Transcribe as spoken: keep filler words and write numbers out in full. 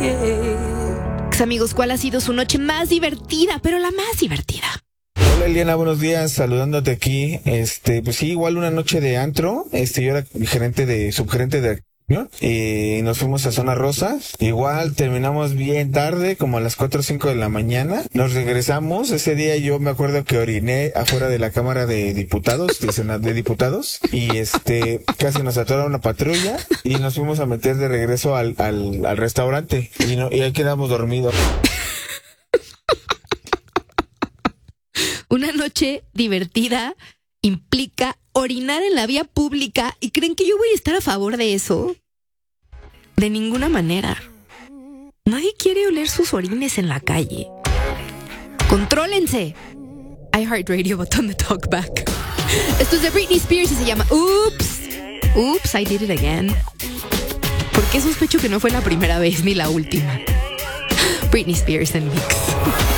Amigos, ¿cuál ha sido su noche más divertida, pero la más divertida? Hola Eliana, buenos días, saludándote aquí. Este, pues sí, igual una noche de antro. Este, yo era gerente de, subgerente de acción, y nos fuimos a Zona Rosa. Igual terminamos bien tarde, como a las cuatro o cinco de la mañana. Nos regresamos. Ese día yo me acuerdo que oriné afuera de la Cámara de Diputados, de, Senado, de Diputados, y este, casi nos atoró una patrulla y nos fuimos a meter de regreso al, al, al restaurante y, no, y ahí quedamos dormidos. Una noche divertida implica orinar en la vía pública. ¿Y creen que yo voy a estar a favor de eso? De ninguna manera. Nadie quiere oler sus orines en la calle. ¡Contrólense! iHeartRadio, botón de talkback. Esto es de Britney Spears y se llama Oops. Oops, I did it again. ¿Por qué sospecho que no fue la primera vez ni la última? Britney Spears en Mix.